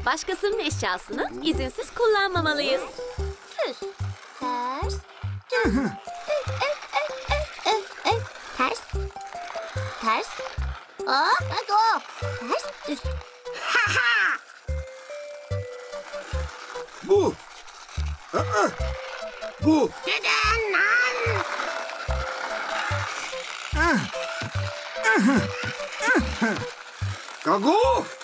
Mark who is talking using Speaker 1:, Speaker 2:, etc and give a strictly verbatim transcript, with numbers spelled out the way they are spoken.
Speaker 1: Başkasının eşyasını izinsiz kullanmamalıyız.
Speaker 2: Düz, ters, düz. Ö, ö, ö, ö, ö, ö. Ters, ters. Aa, hadi o. Ters, düz.
Speaker 3: Bu. Aa, bu.
Speaker 2: Neden lan?
Speaker 3: Kago!